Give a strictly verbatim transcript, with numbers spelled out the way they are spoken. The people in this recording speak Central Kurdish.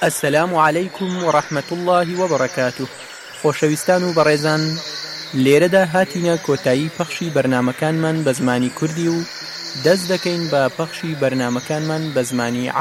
السلام عليكم ورحمة الله وبركاته. خۆشەویستان و بەڕێزان، لێرەدا هاتینە کۆتایی پەخشی بەرنامەکانمان بە زمانی کوردی و دەست دەکەین بە پەخشی بەرنامەکانمان بە زمانی